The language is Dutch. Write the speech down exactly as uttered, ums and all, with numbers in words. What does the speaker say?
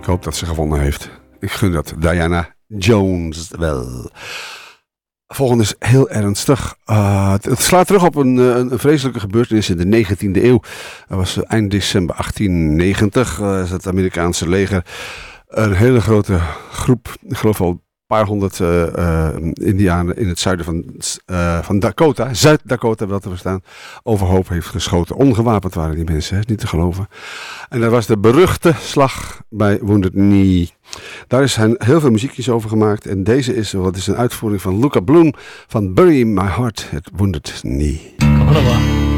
hoop dat ze gewonnen heeft. Ik gun dat Diana Jones wel. Volgende is heel ernstig. Uh, het, het slaat terug op een, een, een vreselijke gebeurtenis in de negentiende eeuw. Dat was eind december achttienhonderdnegentig. Uh, is het Amerikaanse leger een hele grote groep, ik geloof al een paar honderd uh, uh, Indianen in het zuiden van, uh, van Dakota, Zuid-Dakota wel te verstaan, overhoop heeft geschoten. Ongewapend waren die mensen, hè, niet te geloven. En dat was de beruchte slag bij Wounded Knee. Daar is heel veel muziekjes over gemaakt. En deze is, wat is een uitvoering van Luca Bloom van Bury My Heart at Wounded Knee. Kom maar.